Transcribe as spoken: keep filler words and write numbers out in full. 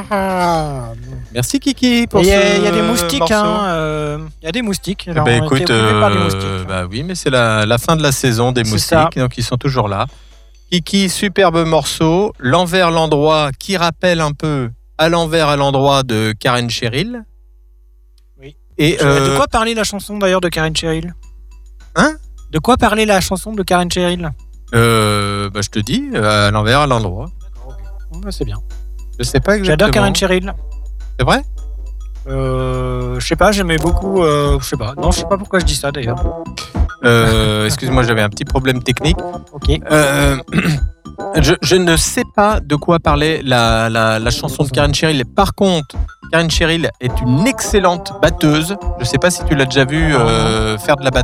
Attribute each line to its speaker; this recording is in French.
Speaker 1: Merci Kiki pour
Speaker 2: Il y,
Speaker 1: ce
Speaker 2: y a des moustiques, il
Speaker 1: hein,
Speaker 2: euh, y a des moustiques. Alors,
Speaker 1: bah,
Speaker 2: on
Speaker 1: écoute,
Speaker 2: était occupés par des
Speaker 1: euh,
Speaker 2: moustiques.
Speaker 1: bah oui, mais c'est la, la fin de la saison des
Speaker 2: C'est
Speaker 1: moustiques,
Speaker 2: ça.
Speaker 1: donc ils sont toujours là. Kiki, superbe morceau, l'envers, l'endroit, qui rappelle un peu à l'envers, à l'endroit de Karen Cheryl.
Speaker 2: Oui.
Speaker 1: Et
Speaker 2: Euh...
Speaker 1: euh...
Speaker 2: De quoi parler la chanson d'ailleurs de Karen Cheryl?
Speaker 1: Hein?
Speaker 2: De quoi parler la chanson de Karen Cheryl?
Speaker 1: euh, bah, Je te dis, à l'envers, à l'endroit.
Speaker 2: Bon, bah, c'est bien.
Speaker 1: Je sais pas exactement.
Speaker 2: J'adore Karen Cheryl.
Speaker 1: C'est vrai?
Speaker 2: Euh, je sais pas, j'aimais beaucoup. Euh, je sais pas. Non, je sais pas pourquoi je dis ça d'ailleurs.
Speaker 1: Euh, excuse-moi, j'avais un petit problème technique.
Speaker 2: Ok.
Speaker 1: Euh, je, je ne sais pas de quoi parlait la, la, la chanson de Karen Cheryl. Par contre, Karen Cheryl est une excellente batteuse. Je ne sais pas si tu l'as déjà vu euh, faire de la batterie.